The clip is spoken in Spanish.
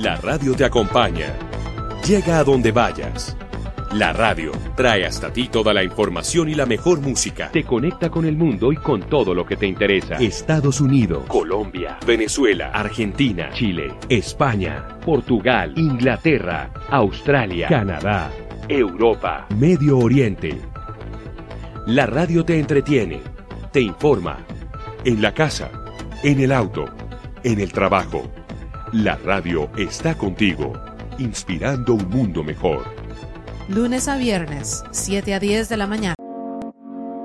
La radio te acompaña. Llega a donde vayas. La radio trae hasta ti toda la información y la mejor música. Te conecta con el mundo y con todo lo que te interesa. Estados Unidos, Colombia, Venezuela, Argentina, Chile, España, Portugal, Inglaterra, Australia, Canadá, Europa, Medio Oriente. La radio te entretiene, te informa. En la casa, en el auto, en el trabajo. La radio está contigo, inspirando un mundo mejor. Lunes a viernes, 7 a 10 de la mañana.